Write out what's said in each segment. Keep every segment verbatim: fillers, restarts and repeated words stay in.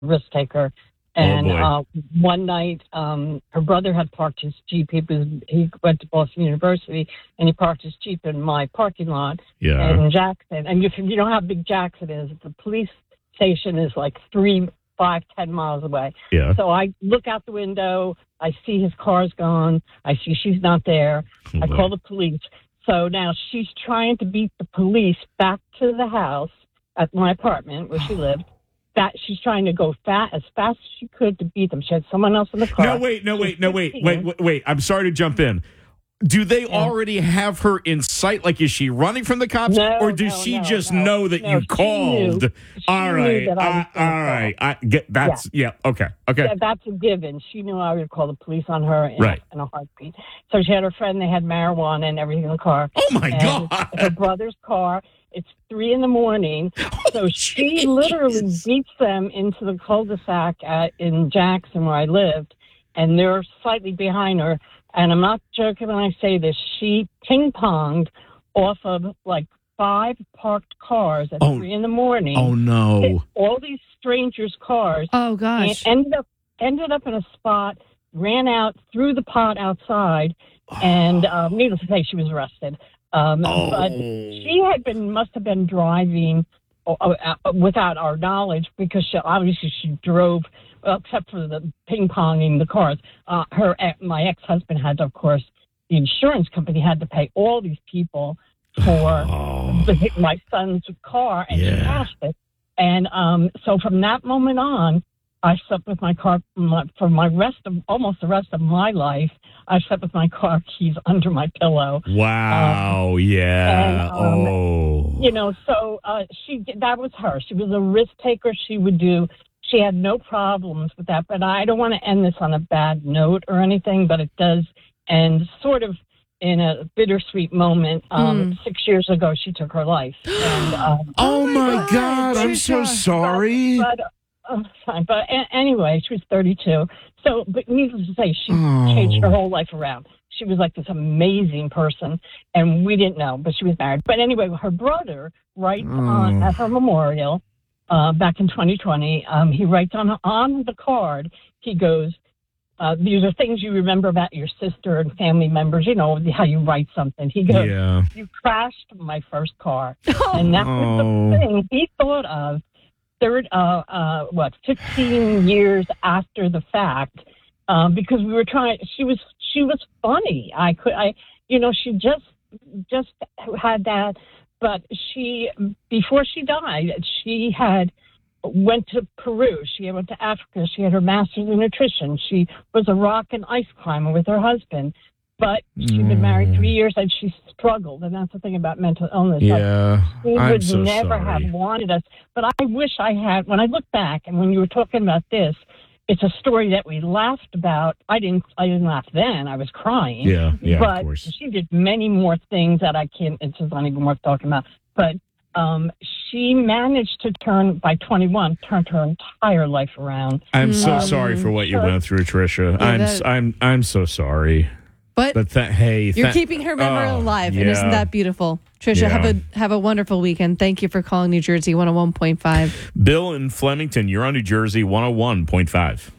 risk taker. And uh, one night, um, her brother had parked his Jeep. He, was, he went to Boston University, and he parked his Jeep in my parking lot yeah. in Jackson. And if you know how big Jackson is, the police station is like three, five, ten miles away. Yeah. So I look out the window. I see his car's gone. I see she's not there. Oh, I call the police. So now she's trying to beat the police back to the house at my apartment where she lived. That she's trying to go fast as fast as she could to beat them. She had someone else in the car. No, wait, no, wait, no, wait, wait, wait, wait. I'm sorry to jump in. Do they yeah. already have her in sight? Like, is she running from the cops, no, or does no, she no, just no, know that no, you called? She all knew right, that I was uh, all right. I get that's yeah. yeah. Okay, okay. Yeah, that's a given. She knew I would call the police on her in, right. in a heartbeat. So she had her friend. They had marijuana and everything in the car. Oh my and god! Her brother's car. It's three in the morning. Oh, so she geez. literally beats them into the cul-de-sac at, in Jackson where I lived, and they're slightly behind her. And I'm not joking when I say this. She ping-ponged off of like five parked cars at oh. three in the morning. Oh no! All these strangers' cars. Oh gosh! And ended up ended up in a spot. Ran out through the pot outside, and um, needless to say, she was arrested. Um, oh. But she had been, must have been driving uh, uh, without our knowledge because she, obviously she drove, well, except for the ping-ponging the cars. Uh, her, my ex-husband had, of course, the insurance company had to pay all these people for oh. the, my son's car, and yeah. she cashed it. And um, so from that moment on, I slept with my car my, for my rest of almost the rest of my life. I slept with my car keys under my pillow. Wow! Um, yeah. And, um, oh. You know, so uh, she that was her. She was a risk taker. She would do. She had no problems with that. But I don't want to end this on a bad note or anything. But it does end sort of in a bittersweet moment. Um, mm. Six years ago, she took her life. And, um, oh my God! God I'm so sorry. But, but, Oh, fine. But a- anyway, she was thirty-two. So, but needless to say, she oh. changed her whole life around. She was like this amazing person, and we didn't know, but she was married. But anyway, her brother writes oh. on at her memorial uh, back in twenty twenty. Um, he writes on on the card. He goes, uh, "These are things you remember about your sister and family members. You know how you write something." He goes, yeah. "You crashed my first car," and that was the thing he thought of. Third, uh, uh, what, fifteen years after the fact, um, because we were trying. She was, she was funny. I could, I, you know, she just, just had that. But she, before she died, she had went to Peru. She went to Africa. She had her master's in nutrition. She was a rock and ice climber with her husband. But she'd been married three years and she struggled. And that's the thing about mental illness. Yeah, like, she I'm would so never sorry. have wanted us. But I wish I had. When I look back and when you were talking about this, it's a story that we laughed about. I didn't I didn't laugh then. I was crying. Yeah, yeah, but of course. She did many more things that I can't, it's just not even worth talking about. But um, she managed to turn, by twenty-one, turned her entire life around. I'm so um, sorry for what you so, went through, Tricia. Yeah, I'm, that, I'm, I'm so sorry. But, but th- hey, you're th- keeping her memory oh, alive, yeah. and isn't that beautiful? Tricia, Yeah. have a have a wonderful weekend. Thank you for calling New Jersey one oh one point five. Bill in Flemington, you're on New Jersey one oh one point five.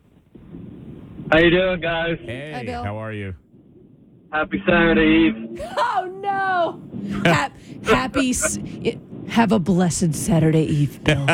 How you doing, guys? Hey, Hi, Bill. how are you? Happy Saturday Eve. Oh no! ha- happy, s- have a blessed Saturday Eve, Bill.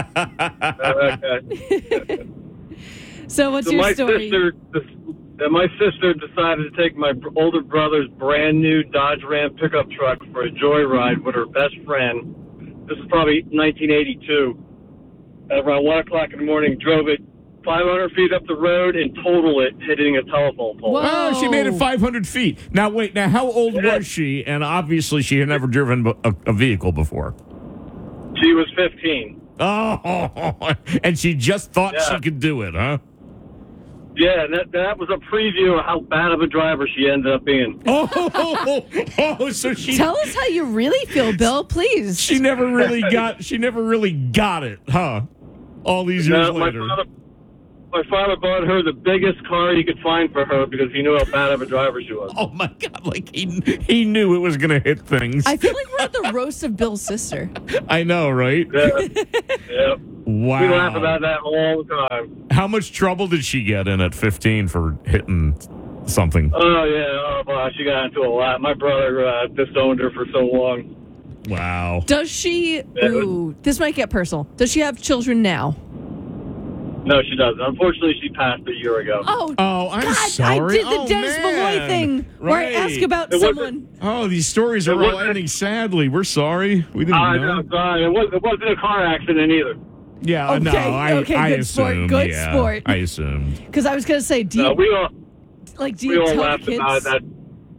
Okay. So, what's so your my story? Sister, uh, my sister decided to take my older brother's brand new Dodge Ram pickup truck for a joyride with her best friend. This is probably nineteen eighty-two. At around one o'clock in the morning, drove it five hundred feet up the road and totaled it, hitting a telephone pole. Whoa. Oh, she made it five hundred feet. Now, wait, now how old Yeah. was she? And obviously she had never driven a, a vehicle before. She was fifteen. Oh, and she just thought Yeah. she could do it, huh? Yeah, and that, that was a preview of how bad of a driver she ended up being. Oh, oh, oh, so she Tell us how you really feel, Bill, please. she never really got she never really got it, huh? All these years No, my later. father, my father bought her the biggest car he could find for her because he knew how bad of a driver she was. Oh, my God. Like, he, he knew it was going to hit things. I feel like we're at the roast of Bill's sister. I know, right? Yeah. yeah. Wow. We laugh about that all the time. How much trouble did she get in at fifteen for hitting something? Oh, yeah. Oh, boy, she got into a lot. My brother uh, disowned her for so long. Wow. Does she, ooh, this might get personal. Does she have children now? No, she doesn't. Unfortunately, she passed a year ago. Oh, oh I'm God, sorry. I did the oh, Dennis man. Malloy thing where right. I ask about It someone. Oh, these stories are all ending sadly. We're sorry. We didn't Uh, know. no, sorry. It, was, it wasn't a car accident either. Yeah, Okay, no, I, okay, I good sport, assumed. good yeah, sport. I assumed. Because I was going to say, do you, Uh, we all, like, do we you all tell the laughed about kids? that.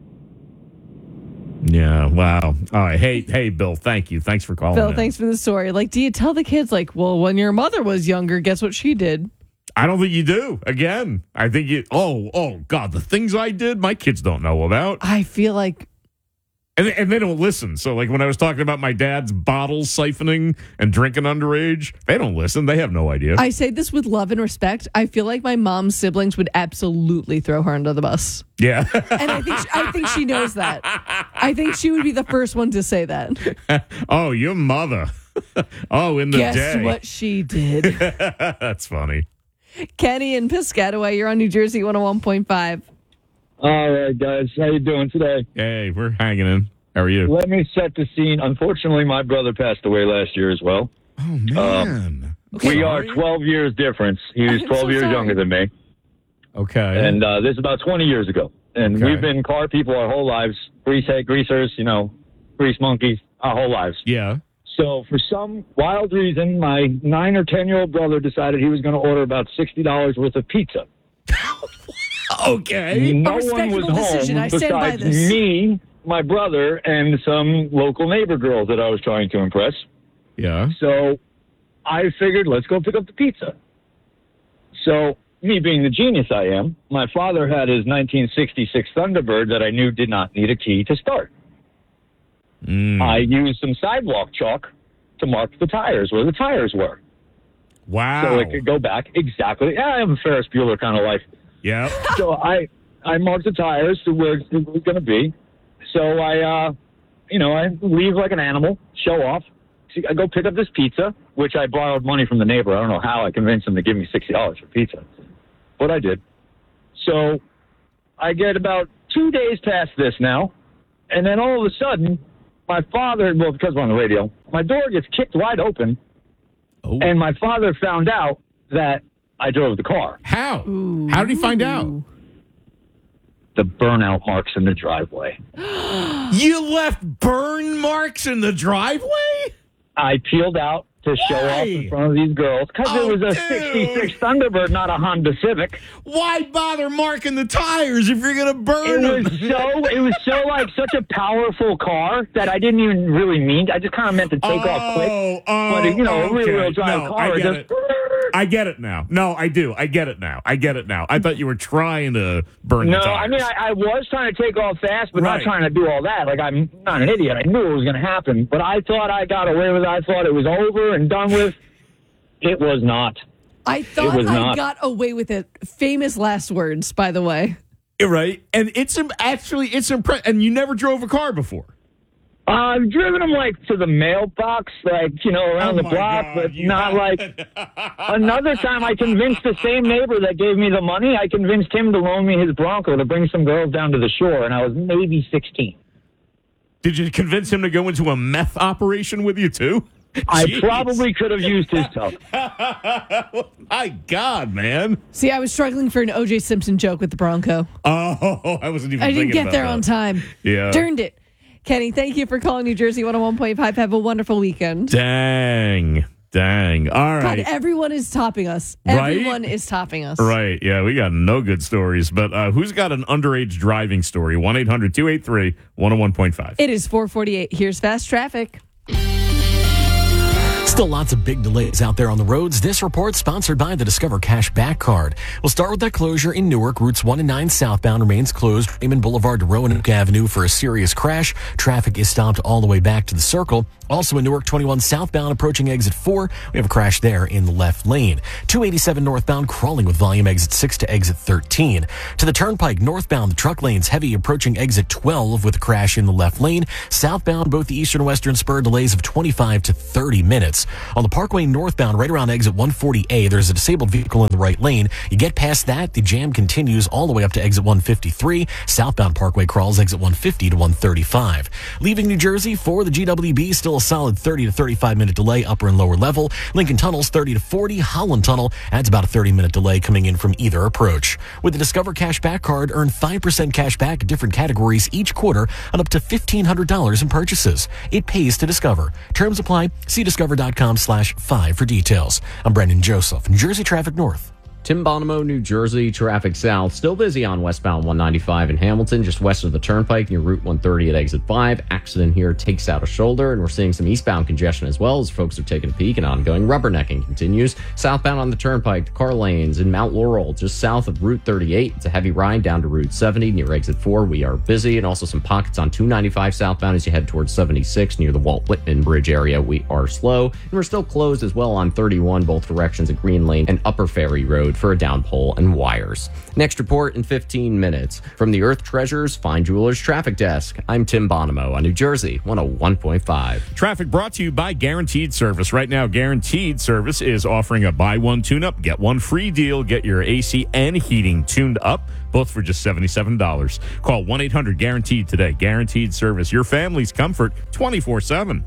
Yeah, wow. All right. Hey, hey, Bill, thank you. Thanks for calling Bill, in. thanks for the story. Like, do you tell the kids, like, well, when your mother was younger, guess what she did? I don't think you do. Again, I think you, oh, oh, God, the things I did, my kids don't know about. I feel like, And, and they don't listen. So, like, when I was talking about my dad's bottle siphoning and drinking underage, they don't listen. They have no idea. I say this with love and respect. I feel like my mom's siblings would absolutely throw her under the bus. yeah. And I think she, I think she knows that. I think she would be the first one to say that. Oh, your mother. Oh, in the Guess day. what she did. That's funny. Kenny and Piscataway, you're on New Jersey one oh one point five. All right, guys. How you doing today? Hey, we're hanging in. How are you? Let me set the scene. Unfortunately, my brother passed away last year as well. Oh, man. We are twelve years difference. He was I'm twelve so years sorry. younger than me. Okay. And uh, this is about twenty years ago. And Okay. we've been car people our whole lives. Grease head greasers, you know, grease monkeys, our whole lives. yeah. So for some wild reason, my nine or ten-year-old brother decided he was going to order about sixty dollars worth of pizza. Okay. No one was respectable decision. home I stand by besides this. me, my brother, and some local neighbor girls that I was trying to impress. Yeah. So I figured, let's go pick up the pizza. So me being the genius I am, my father had his nineteen sixty-six Thunderbird that I knew did not need a key to start. Mm. I used some sidewalk chalk to mark the tires where the tires were. Wow. So it could go back exactly. Yeah, I have a Ferris Bueller kind of life. Yeah. So I, I marked the tires to where it was going to be. So I, uh, you know, I leave like an animal, show off. See, I go pick up this pizza, which I borrowed money from the neighbor. I don't know how I convinced him to give me sixty dollars for pizza, but I did. So I get about two days past this now, and then all of a sudden, my father, well, because we're on the radio, my door gets kicked wide open, Oh. and my father found out that I drove the car. How? How did he find out? The burnout marks in the driveway. You left burn marks in the driveway? I peeled out to show Why? off in front of these girls because Oh, it was a dude. sixty-six Thunderbird, not a Honda Civic. Why bother marking the tires if you're gonna burn It was them? so it was so like such a powerful car that I didn't even really mean. I just kind of meant to take off quick. Oh, oh, But you know, a okay. rear-wheel drive No, car I it get just. it. I get it now. No, I do. I get it now. I get it now. I thought you were trying to burn No, the tires. I mean I, I was trying to take off fast, but Right. not trying to do all that. Like I'm not an idiot. I knew it was going to happen, but I thought I got away with it. I thought it was over and done with. It was not. I thought was I not. got away with it. Famous last words, by the way. You're right. And it's im- actually, it's impressive. And you never drove a car before. Uh, I've driven them like to the mailbox, like, you know, around Oh the my block, God, but you not have- like another time I convinced the same neighbor that gave me the money. I convinced him to loan me his Bronco to bring some girls down to the shore, and I was maybe sixteen. Did you convince him to go into a meth operation with you, too? I Jeez. probably could have used his tongue. My God, man. See, I was struggling for an O J Simpson joke with the Bronco. Oh, I wasn't even I didn't thinking get about there that. on time. Yeah. Turned it. Kenny, thank you for calling New Jersey one oh one point five. Have a wonderful weekend. Dang. Dang. All God, right. everyone is topping us. Right? Everyone is topping us. Right. Yeah, we got no good stories. But uh, who's got an underage driving story? one eight hundred two eight three one oh one point five. It is four forty-eight. Here's fast traffic. Still lots of big delays out there on the roads. This report sponsored by the Discover Cash Back Card. We'll start with that closure in Newark. Routes one and nine southbound remains closed. Raymond Boulevard to Roanoke Avenue for a serious crash. Traffic is stopped all the way back to the Circle. Also in Newark, twenty-one southbound approaching exit four. We have a crash there in the left lane. two eighty-seven northbound crawling with volume exit six to exit thirteen. To the Turnpike northbound, the truck lanes heavy approaching exit twelve with a crash in the left lane. Southbound, both the eastern and western spur delays of twenty-five to thirty minutes. On the Parkway northbound, right around exit one forty A, there's a disabled vehicle in the right lane. You get past that, the jam continues all the way up to exit one fifty-three. Southbound Parkway crawls exit one fifty to one thirty-five. Leaving New Jersey for the G W B, still a solid thirty to thirty-five minute delay upper and lower level. Lincoln Tunnel's thirty to forty. Holland Tunnel adds about a thirty minute delay coming in from either approach. With the Discover Cash Back Card, earn five percent cash back in different categories each quarter on up to fifteen hundred dollars in purchases. It pays to Discover. Terms apply. See discover.com slash five for details. I'm Brendan Joseph, New Jersey Traffic North. Tim Bonomo, New Jersey, traffic south. Still busy on westbound one ninety-five in Hamilton, just west of the Turnpike near Route one thirty at exit five. Accident here takes out a shoulder, and we're seeing some eastbound congestion as well as folks are taking a peek, and ongoing rubbernecking continues. Southbound on the Turnpike, the car lanes in Mount Laurel, just south of Route thirty-eight. It's a heavy ride down to Route seventy near exit four. We are busy, and also some pockets on two ninety-five southbound as you head towards seventy-six near the Walt Whitman Bridge area. We are slow, and we're still closed as well on thirty-one, both directions at Green Lane and Upper Ferry Road for a down pole and wires. Next report in fifteen minutes. From the Earth Treasures Fine Jewelers Traffic Desk, I'm Tim Bonomo on New Jersey one oh one point five. Traffic brought to you by Guaranteed Service. Right now, Guaranteed Service is offering a buy one tune-up, get one free deal. Get your A C and heating tuned up, both for just seventy-seven dollars. Call one eight hundred guaranteed today. Guaranteed Service, your family's comfort twenty-four seven.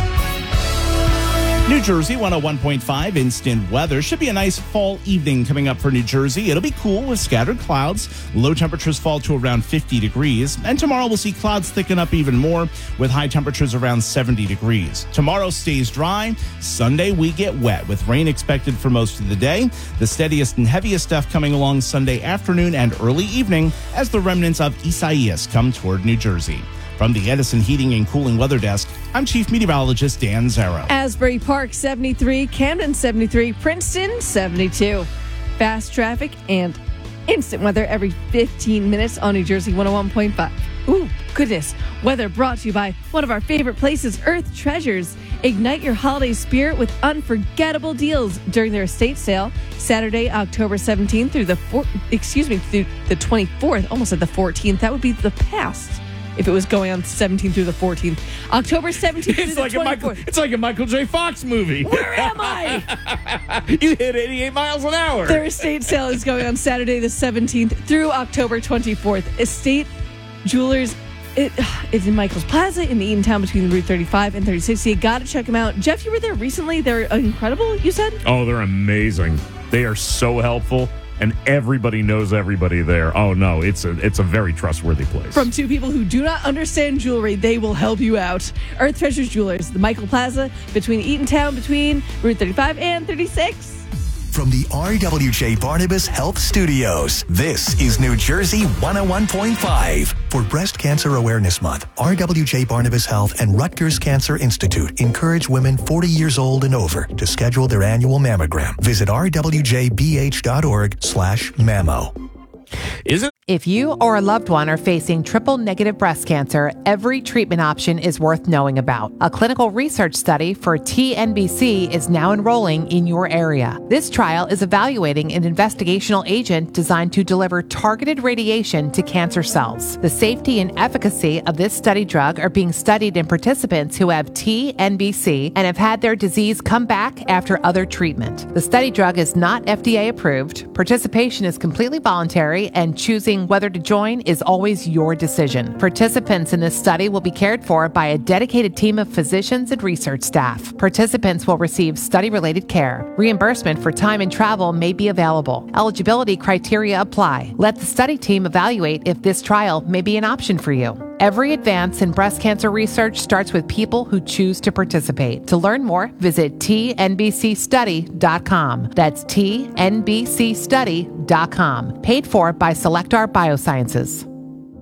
New Jersey one oh one point five instant weather. Should be a nice fall evening coming up for New Jersey. It'll be cool with scattered clouds. Low temperatures fall to around fifty degrees. And tomorrow we'll see clouds thicken up even more with high temperatures around seventy degrees. Tomorrow stays dry. Sunday we get wet with rain expected for most of the day. The steadiest and heaviest stuff coming along Sunday afternoon and early evening as the remnants of Isaias come toward New Jersey. From the Edison Heating and Cooling Weather Desk, I'm Chief Meteorologist Dan Zarrow. Asbury Park, seventy-three. Camden, seventy-three. Princeton, seventy-two. Fast traffic and instant weather every fifteen minutes on New Jersey one oh one point five. Ooh, goodness. Weather brought to you by one of our favorite places, Earth Treasures. Ignite your holiday spirit with unforgettable deals during their estate sale, Saturday, October seventeenth through the four, excuse me, through the twenty-fourth, almost at the fourteenth. That would be the past. If it was going on seventeenth through the fourteenth. October seventeenth through It's the like a Michael. twenty-fourth. It's like a Michael J. Fox movie. Where am I? You hit eighty-eight miles an hour. Their estate sale is going on Saturday the seventeenth through October twenty-fourth. Estate Jewelers, it, it's in Michael's Plaza in the Eatontown between Route thirty-five and thirty-six. So you got to check them out. Jeff, you were there recently. They're incredible, you said? Oh, they're amazing. They are so helpful. And everybody knows everybody there. Oh, no, it's a it's a very trustworthy place. From two people who do not understand jewelry, they will help you out. Earth Treasures Jewelers, the Michael Plaza between Eatontown, between Route thirty-five and thirty-six. From the R W J Barnabas Health Studios, this is New Jersey one oh one point five. For Breast Cancer Awareness Month, R W J Barnabas Health and Rutgers Cancer Institute encourage women forty years old and over to schedule their annual mammogram. Visit r w j b h dot org slash mammo. Is it? If you or a loved one are facing triple-negative breast cancer, every treatment option is worth knowing about. A clinical research study for T N B C is now enrolling in your area. This trial is evaluating an investigational agent designed to deliver targeted radiation to cancer cells. The safety and efficacy of this study drug are being studied in participants who have T N B C and have had their disease come back after other treatment. The study drug is not F D A approved. Participation is completely voluntary, and choosing whether to join is always your decision. Participants in this study will be cared for by a dedicated team of physicians and research staff. Participants will receive study-related care. Reimbursement for time and travel may be available. Eligibility criteria apply. Let the study team evaluate if this trial may be an option for you. Every advance in breast cancer research starts with people who choose to participate. To learn more, visit T N B C study dot com. That's T N B C study dot com. Paid for by Selectar Biosciences.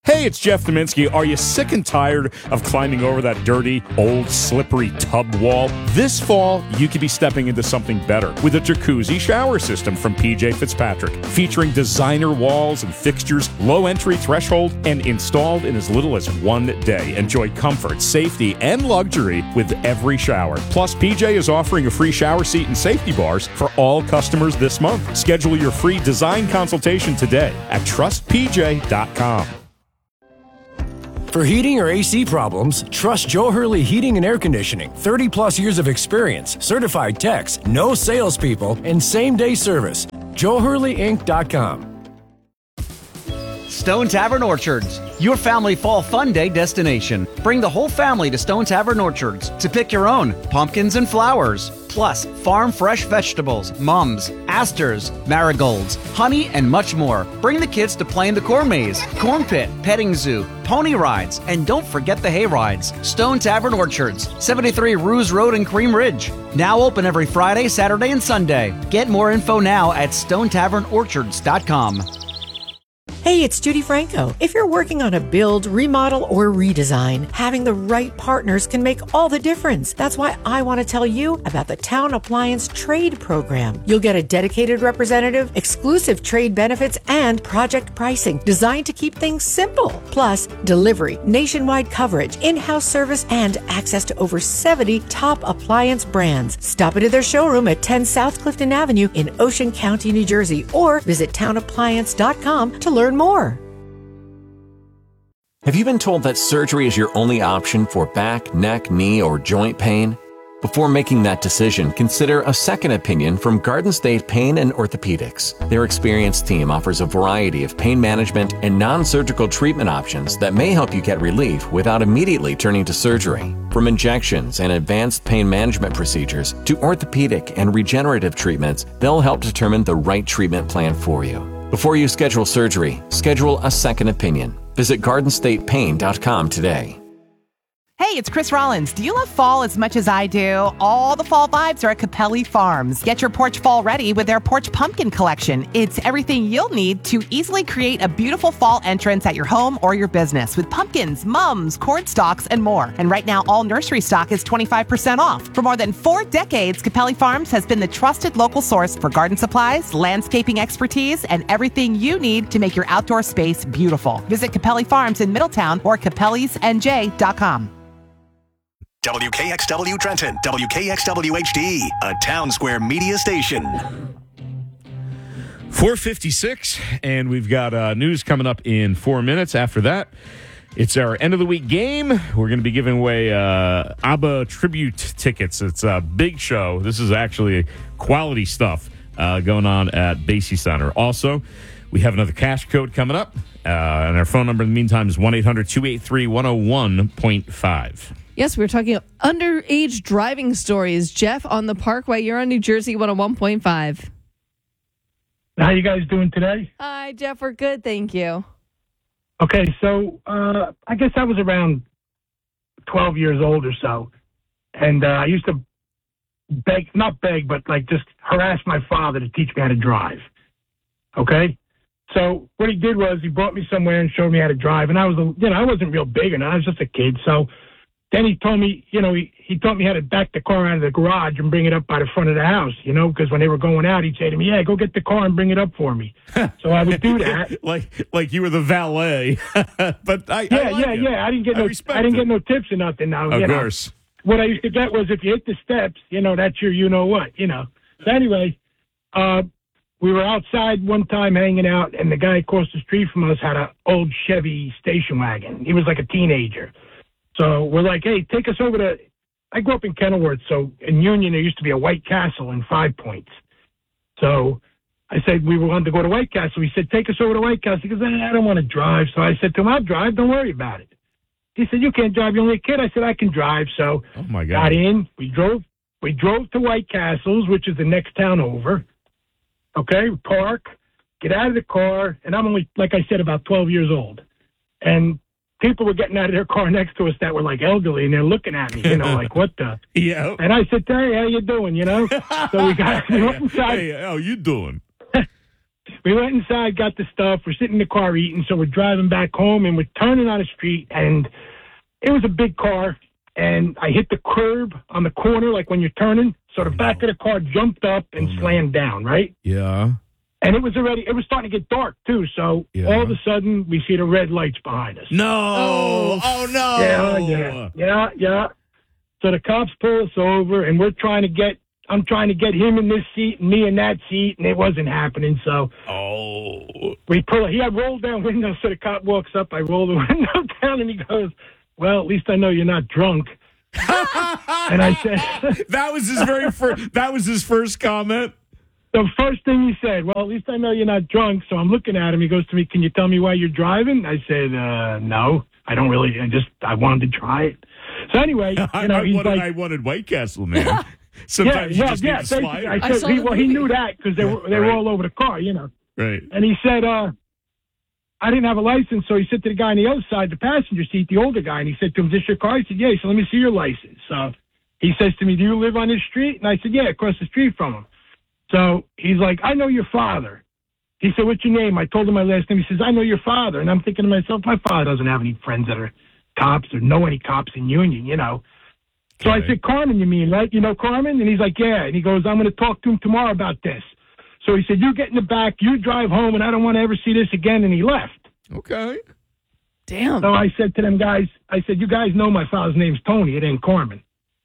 Hey, it's Jeff Dominski. Are you sick and tired of climbing over that dirty, old, slippery tub wall? This fall, you could be stepping into something better with a jacuzzi shower system from P J Fitzpatrick, featuring designer walls and fixtures, low entry threshold, and installed in as little as one day. Enjoy comfort, safety, and luxury with every shower. Plus, P J is offering a free shower seat and safety bars for all customers this month. Schedule your free design consultation today at trust p j dot com. For heating or A C problems, trust Joe Hurley Heating and Air Conditioning. thirty plus years of experience, certified techs, no salespeople, and same-day service. joe hurley inc dot com. Stone Tavern Orchards, your family fall fun day destination. Bring the whole family to Stone Tavern Orchards to pick your own pumpkins and flowers, plus farm fresh vegetables, mums, asters, marigolds, honey, and much more. Bring the kids to play in the corn maze, corn pit, petting zoo, pony rides, and don't forget the hay rides. Stone Tavern Orchards, seventy-three Ruse Road in Cream Ridge. Now open every Friday, Saturday, and Sunday. Get more info now at stone tavern orchards dot com. Hey, it's Judy Franco. If you're working on a build, remodel, or redesign, having the right partners can make all the difference. That's why I want to tell you about the Town Appliance Trade Program. You'll get a dedicated representative, exclusive trade benefits, and project pricing designed to keep things simple. Plus, delivery, nationwide coverage, in-house service, and access to over seventy top appliance brands. Stop into their showroom at ten South Clifton Avenue in Ocean County, New Jersey, or visit town appliance dot com to learn more. Have you been told that surgery is your only option for back, neck, knee, or joint pain? Before making that decision, consider a second opinion from Garden State Pain and Orthopedics. Their experienced team offers a variety of pain management and non-surgical treatment options that may help you get relief without immediately turning to surgery. From injections and advanced pain management procedures to orthopedic and regenerative treatments, they'll help determine the right treatment plan for you. Before you schedule surgery, schedule a second opinion. Visit garden state pain dot com today. Hey, it's Chris Rollins. Do you love fall as much as I do? All the fall vibes are at Capelli Farms. Get your porch fall ready with their Porch Pumpkin Collection. It's everything you'll need to easily create a beautiful fall entrance at your home or your business with pumpkins, mums, cord stalks, and more. And right now, all nursery stock is twenty-five percent off. For more than four decades, Capelli Farms has been the trusted local source for garden supplies, landscaping expertise, and everything you need to make your outdoor space beautiful. Visit Capelli Farms in Middletown or capellis n j dot com. W K X W Trenton, W K X W H D, a Town Square media station. four fifty-six, and we've got uh, news coming up in four minutes. After that, it's our end of the week game. We're going to be giving away uh, ABBA tribute tickets. It's a big show. This is actually quality stuff uh, going on at Basie Center. Also, we have another cash code coming up, uh, and our phone number in the meantime is one eight hundred two eight three one oh one point five. Yes, we're talking underage driving stories. Jeff on the Parkway. You're on New Jersey one oh one point five. How you guys doing today? Hi, Jeff. We're good, thank you. Okay, so uh, I guess I was around twelve years old or so, and uh, I used to beg, not beg, but like just harass my father to teach me how to drive. Okay, so what he did was he brought me somewhere and showed me how to drive, and I was, you know, I wasn't real big, and I was just a kid, so. Then he told me, you know, he, he taught me how to back the car out of the garage and bring it up by the front of the house, you know, because when they were going out, he'd say to me, yeah, go get the car and bring it up for me. So I would do that. like like you were the valet. But I Yeah, I like yeah, it. yeah. I didn't get I no respect I didn't it. get no tips or nothing now. Of you know. course. What I used to get was if you hit the steps, you know, that's your you know what, you know. So anyway, uh, we were outside one time hanging out, and the guy across the street from us had an old Chevy station wagon. He was like a teenager. So we're like, hey, take us over to, I grew up in Kenilworth, so in Union there used to be a White Castle in Five Points. So I said we wanted to go to White Castle. He said, take us over to White Castle. He goes, I don't want to drive. So I said to him, I'll drive, don't worry about it. He said, you can't drive, you're only a kid. I said, I can drive. So oh my God. got in, we drove, we drove to White Castles, which is the next town over. Okay, park, get out of the car, and I'm only, like I said, about twelve years old. And people were getting out of their car next to us that were like elderly, and they're looking at me, you know, like, what the? Yeah. And I said, hey, how you doing, you know? So we got we went inside. Hey, how you doing? we went inside, got the stuff. We're sitting in the car eating, so we're driving back home, and we're turning on the street, and it was a big car, and I hit the curb on the corner, like when you're turning. So the back of the car jumped up and oh, slammed down, right? Yeah. And it was already, it was starting to get dark, too. So yeah. all of a sudden, we see the red lights behind us. No. Oh, oh no. Yeah, yeah, yeah, yeah. So the cops pull us over, and we're trying to get, I'm trying to get him in this seat and me in that seat, and it wasn't happening. So oh, we pull, he had rolled down windows, so the cop walks up. I roll the window down, and he goes, well, at least I know you're not drunk. And I said, that was his very first, that was his first comment. The first thing he said, well, at least I know you're not drunk. So I'm looking at him. He goes to me, can you tell me why you're driving? I said, uh, no, I don't really. I just, I wanted to try it. So anyway, you know, I, he's wanted, like, I wanted White Castle, man. Sometimes yeah, you just yeah, need to slide. I said, I he, well, he knew that because they were, they right. were all over the car, you know. Right. And he said, uh, I didn't have a license. So he said to the guy on the other side, the passenger seat, the older guy, and he said to him, is this your car? He said, yeah. He said, let me see your license. So he says to me, do you live on this street? And I said, yeah, across the street from him. So he's like, I know your father. He said, what's your name? I told him my last name. He says, I know your father. And I'm thinking to myself, my father doesn't have any friends that are cops or know any cops in Union, you know. So okay. I said, Carmen, you mean, right? You know Carmen? And he's like, yeah. And he goes, I'm going to talk to him tomorrow about this. So he said, you get in the back, you drive home, and I don't want to ever see this again. And he left. Okay. Damn. So I said to them guys, I said, you guys know my father's name's Tony. It ain't Carmen.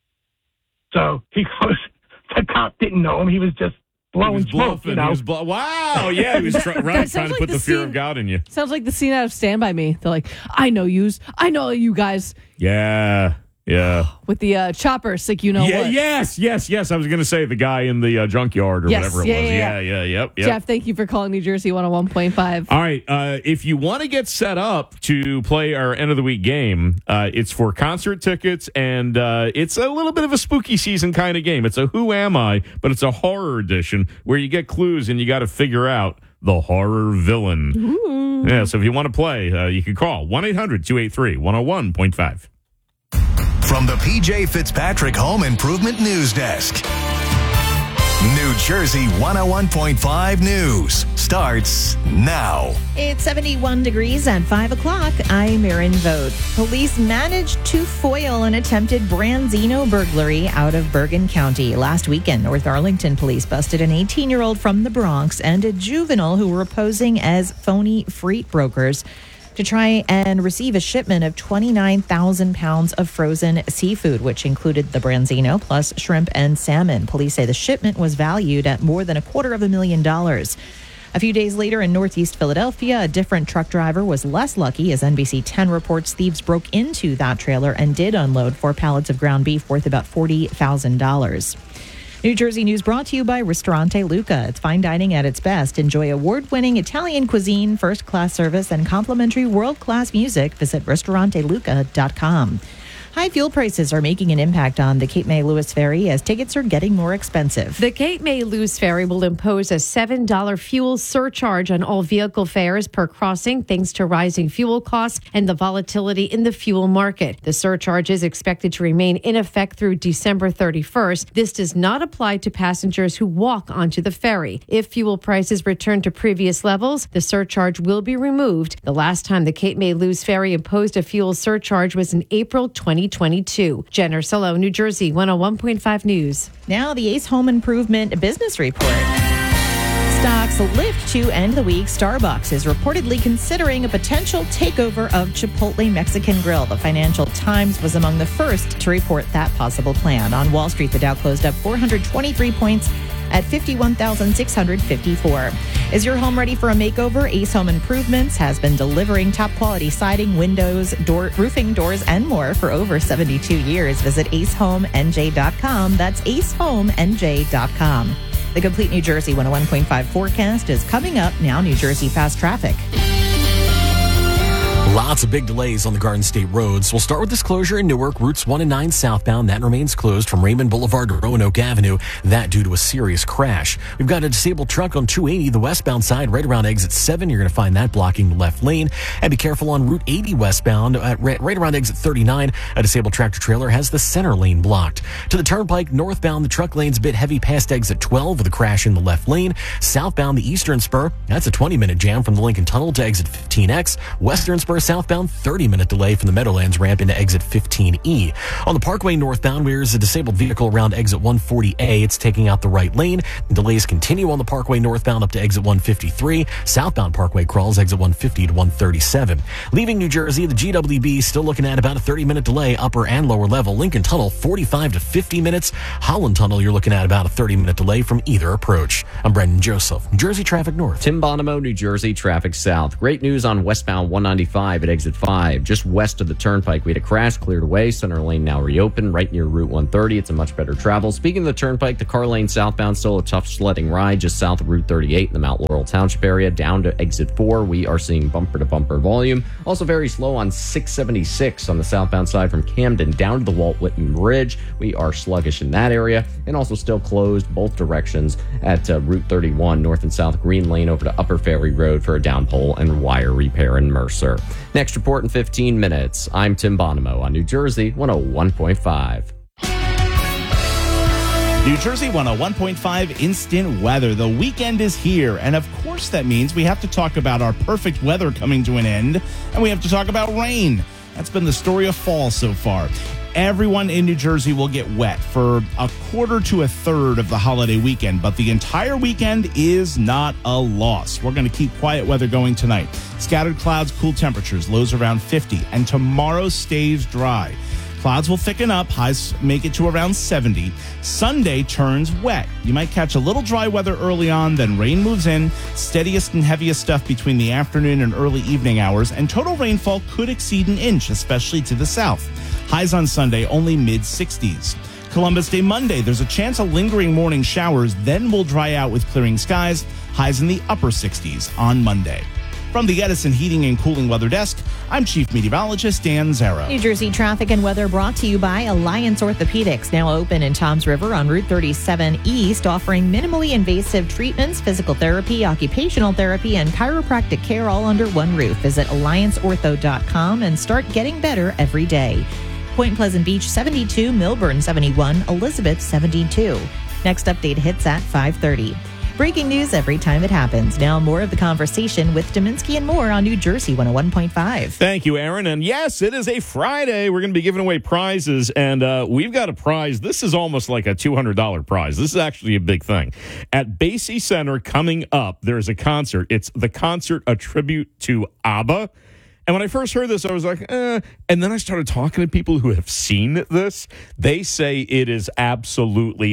So he goes, the cop didn't know him. He was just blowing smoke, you know? He was blo- wow, yeah, he was try- right, trying to like put the, the fear scene, of God in you. Sounds like the scene out of Stand By Me. They're like, I know yous. I know you guys. Yeah, yeah. With the uh, choppers, like you know yeah, what. Yes, yes, yes. I was going to say the guy in the uh, junkyard or yes, whatever it yeah, was. Yeah, yeah, yeah, yeah, yep, yep. Jeff, thank you for calling New Jersey one oh one point five. All right, uh, if you want to get set up to play our end of the week game, uh, it's for concert tickets, and uh, it's a little bit of a spooky season kind of game. It's a Who Am I, but it's a horror edition where you get clues and you got to figure out the horror villain. Ooh. Yeah, so if you want to play, uh, you can call one eight hundred two eight three one oh one point five. From the P J Fitzpatrick Home Improvement News Desk. New Jersey one oh one point five News starts now. It's seventy-one degrees at five o'clock. I'm Erin Vogt. Police managed to foil an attempted Branzino burglary out of Bergen County. Last weekend, North Arlington police busted an eighteen-year-old from the Bronx and a juvenile who were posing as phony freight brokers to try and receive a shipment of twenty-nine thousand pounds of frozen seafood, which included the Branzino plus shrimp and salmon. Police say the shipment was valued at more than a quarter of a million dollars. A few days later in Northeast Philadelphia, a different truck driver was less lucky as N B C ten reports thieves broke into that trailer and did unload four pallets of ground beef worth about forty thousand dollars. New Jersey News brought to you by Ristorante Luca. It's fine dining at its best. Enjoy award-winning Italian cuisine, first-class service, and complimentary world-class music. Visit ristorante luca dot com. High fuel prices are making an impact on the Cape May Lewis Ferry as tickets are getting more expensive. The Cape May Lewis Ferry will impose a seven dollars fuel surcharge on all vehicle fares per crossing thanks to rising fuel costs and the volatility in the fuel market. The surcharge is expected to remain in effect through December thirty-first. This does not apply to passengers who walk onto the ferry. If fuel prices return to previous levels, the surcharge will be removed. The last time the Cape May Lewis Ferry imposed a fuel surcharge was in April twenty twenty-two. Jen Ursillo, New Jersey one oh one point five News. Now the Ace Home Improvement Business Report. Stocks lift to end the week. Starbucks is reportedly considering a potential takeover of Chipotle Mexican Grill. The Financial Times was among the first to report that possible plan. On Wall Street, the Dow closed up four hundred twenty-three points at fifty-one thousand six hundred fifty-four. Is your home ready for a makeover? Ace Home Improvements has been delivering top quality siding, windows, door, roofing, doors, and more for over seventy-two years. Visit ace home n j dot com. That's ace home n j dot com. The complete New Jersey one oh one point five forecast is coming up now. New Jersey Fast Traffic. Lots of big delays on the Garden State roads. We'll start with this closure in Newark, routes one and nine southbound. That remains closed from Raymond Boulevard to Roanoke Avenue. That due to a serious crash. We've got a disabled truck on two eighty, the westbound side, right around exit seven. You're going to find that blocking the left lane. And be careful on Route eighty westbound, uh, right, right around exit thirty-nine. A disabled tractor trailer has the center lane blocked. To the turnpike northbound, the truck lane's a bit heavy past exit twelve with a crash in the left lane. Southbound, the eastern spur, that's a twenty minute jam from the Lincoln Tunnel to exit fifteen X. Western spur southbound, thirty minute delay from the Meadowlands ramp into exit fifteen E. On the Parkway northbound, there's a disabled vehicle around exit one forty A. It's taking out the right lane. Delays continue on the Parkway northbound up to exit one fifty-three. Southbound Parkway crawls exit one fifty to one thirty-seven. Leaving New Jersey, the G W B still looking at about a thirty minute delay, upper and lower level. Lincoln Tunnel, forty-five to fifty minutes. Holland Tunnel, you're looking at about a thirty minute delay from either approach. I'm Brendan Joseph, New Jersey Traffic North. Tim Bonomo, New Jersey Traffic South. Great news on westbound one ninety-five at exit five, just west of the turnpike. We had a crash, cleared away. Center lane now reopened, right near Route one thirty. It's a much better travel. Speaking of the turnpike, the car lane southbound, still a tough sledding ride just south of Route thirty-eight in the Mount Laurel Township area. Down to exit four, we are seeing bumper-to-bumper volume. Also very slow on six seventy-six on the southbound side from Camden down to the Walt Whitman Bridge. We are sluggish in that area, and also still closed both directions at uh, Route thirty-one, north and south Green Lane over to Upper Ferry Road for a down pole and wire repair in Mercer. Next report in fifteen minutes. I'm Tim Bonomo on New Jersey one oh one point five. New Jersey one oh one point five instant weather. The weekend is here, and of course that means we have to talk about our perfect weather coming to an end, and we have to talk about rain. That's been the story of fall so far. Everyone in New Jersey will get wet for a quarter to a third of the holiday weekend, but the entire weekend is not a loss. We're going to keep quiet weather going tonight. Scattered clouds, cool temperatures, lows around fifty, and tomorrow stays dry. Clouds will thicken up, highs make it to around seventy. Sunday turns wet. You might catch a little dry weather early on, then rain moves in. Steadiest and heaviest stuff between the afternoon and early evening hours, and total rainfall could exceed an inch, especially to the south. Highs on Sunday only mid sixties. Columbus Day Monday, there's a chance of lingering morning showers, then will dry out with clearing skies. Highs in the upper sixties on Monday. From the Edison Heating and Cooling Weather Desk, I'm Chief Meteorologist Dan Zarrow. New Jersey traffic and weather brought to you by Alliance Orthopedics, now open in Toms River on Route thirty-seven East, offering minimally invasive treatments, physical therapy, occupational therapy, and chiropractic care all under one roof. Visit alliance ortho dot com and start getting better every day. Point Pleasant Beach seventy-two, Milburn seventy-one, Elizabeth seventy-two. Next update hits at five thirty. Breaking news every time it happens. Now more of the conversation with Dominski and more on New Jersey one oh one point five. Thank you, Aaron. And yes, it is a Friday. We're going to be giving away prizes, and uh, we've got a prize. This is almost like a two hundred dollars prize. This is actually a big thing. At Basie Center coming up, there's a concert. It's the concert, a tribute to ABBA. And when I first heard this, I was like, eh. And then I started talking to people who have seen this. They say it is absolutely